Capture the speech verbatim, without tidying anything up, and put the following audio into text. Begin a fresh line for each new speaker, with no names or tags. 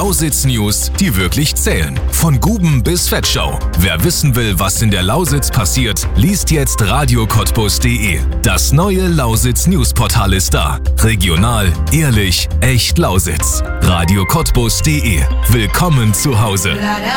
Lausitz News, die wirklich zählen. Von Guben bis Fettschau. Wer wissen will, was in der Lausitz passiert, liest jetzt radio cottbus punkt de. Das neue Lausitz Newsportal ist da. Regional, ehrlich, echt Lausitz. radio cottbus punkt de. Willkommen zu Hause.